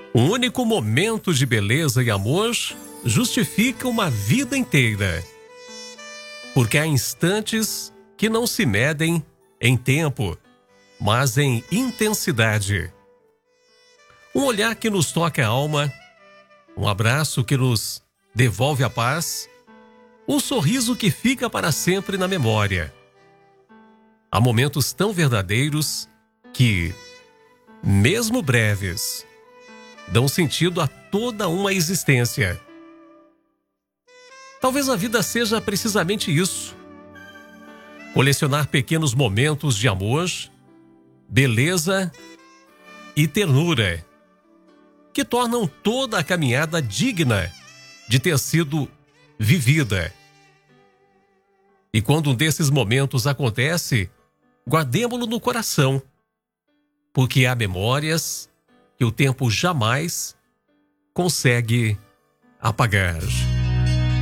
Um único momento de beleza e amor justifica uma vida inteira. Porque há instantes que não se medem em tempo, mas em intensidade. Um olhar que nos toca a alma, um abraço que nos devolve a paz, um sorriso que fica para sempre na memória. Há momentos tão verdadeiros que, mesmo breves, dão sentido a toda uma existência. Talvez a vida seja precisamente isso. Colecionar pequenos momentos de amor, beleza e ternura, que tornam toda a caminhada digna de ter sido vivida. E quando um desses momentos acontece, guardemo-lo no coração, porque há memórias que o tempo jamais consegue apagar.